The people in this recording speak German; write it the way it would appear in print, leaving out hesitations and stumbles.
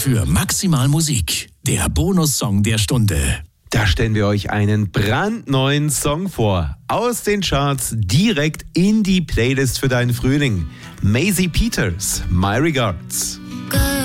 für Maximal Musik, der Bonussong der Stunde. Da stellen wir euch einen brandneuen Song vor. Aus den Charts direkt in die Playlist für deinen Frühling. Maisie Peters, My Regards.